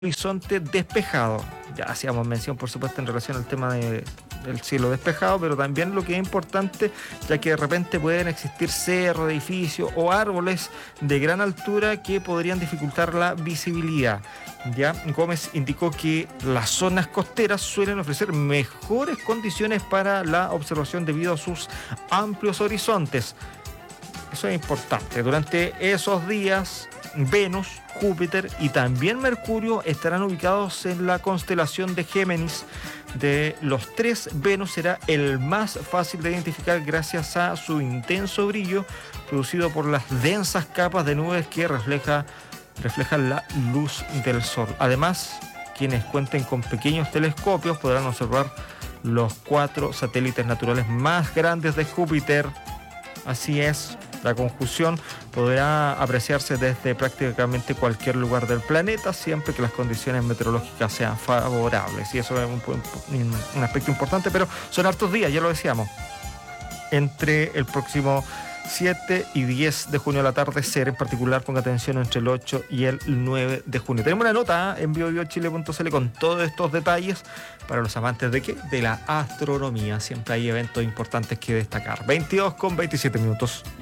horizonte despejado. Ya hacíamos mención, por supuesto, en relación al tema del cielo despejado, pero también lo que es importante, ya que de repente pueden existir cerros, edificios o árboles de gran altura que podrían dificultar la visibilidad. Ya Gómez indicó que las zonas costeras suelen ofrecer mejores condiciones para la observación debido a sus amplios horizontes. Eso es importante. Durante esos días, Venus, Júpiter y también Mercurio estarán ubicados en la constelación de Géminis. De los tres, Venus será el más fácil de identificar gracias a su intenso brillo producido por las densas capas de nubes que reflejan la luz del Sol. Además, quienes cuenten con pequeños telescopios podrán observar los 4 satélites naturales más grandes de Júpiter. Así es, la conjunción podrá apreciarse desde prácticamente cualquier lugar del planeta, siempre que las condiciones meteorológicas sean favorables. Y eso es un aspecto importante, pero son hartos días, ya lo decíamos. Entre el próximo 7 y 10 de junio al atardecer, en particular ponga atención entre el 8 y el 9 de junio. Tenemos una nota en biobiochile.cl con todos estos detalles para los amantes de ¿qué? De la astronomía. Siempre hay eventos importantes que destacar. 22:27 minutos.